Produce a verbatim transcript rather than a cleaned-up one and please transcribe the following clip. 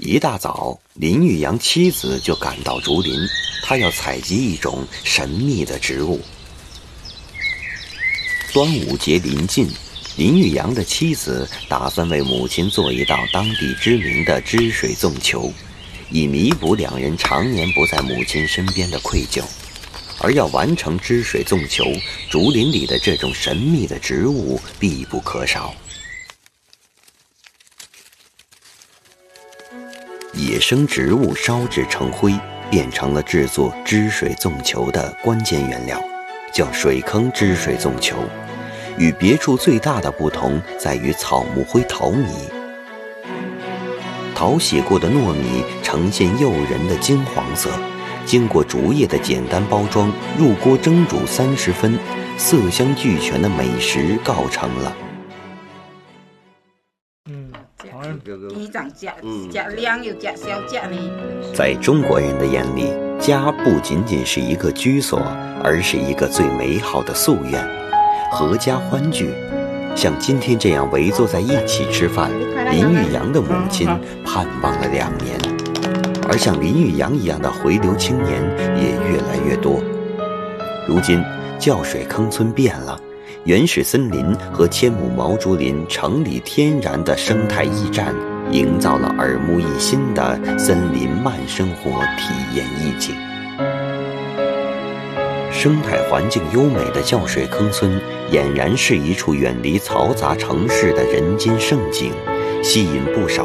一大早，林玉阳妻子就赶到竹林，他要采集一种神秘的植物。端午节临近，林玉阳的妻子打算为母亲做一道当地知名的汁水粽球，以弥补两人常年不在母亲身边的愧疚。而要完成汁水粽球，竹林里的这种神秘的植物必不可少。野生植物烧制成灰，变成了制作汁水粽球的关键原料，叫水坑汁水粽球。与别处最大的不同在于草木灰淘米，淘洗过的糯米呈现诱人的金黄色，经过竹叶的简单包装，入锅蒸煮三十分，色香俱全的美食告成了。在中国人的眼里，家不仅仅是一个居所，而是一个最美好的夙愿，阖家欢聚。像今天这样围坐在一起吃饭，林玉阳的母亲盼望了两年，而像林玉阳一样的回流青年也越来越多。如今叫水坑村变了，原始森林和千亩毛竹林城里天然的生态驿站，营造了耳目一新的森林慢生活体验意境。生态环境优美的叫水坑村，俨然是一处远离嘈杂城市的人间胜景，吸引不少